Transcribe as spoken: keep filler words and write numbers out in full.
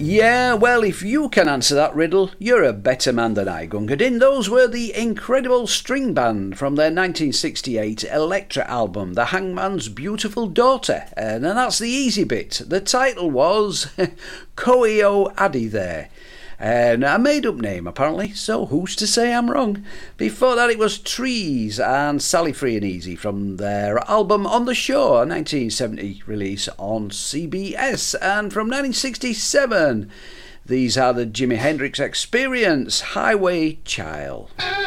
Yeah, well, if you can answer that riddle, you're a better man than I, Gunga Din. Those were the Incredible String Band from their nineteen sixty-eight Elektra album, The Hangman's Beautiful Daughter. And that's the easy bit. The title was Koio Addy there. And a made-up name, apparently, so who's to say I'm wrong? Before that, it was Trees and Sally Free and Easy from their album On the Shore, a nineteen seventy release on C B S. And from nineteen sixty-seven, these are the Jimi Hendrix Experience, Highway Child.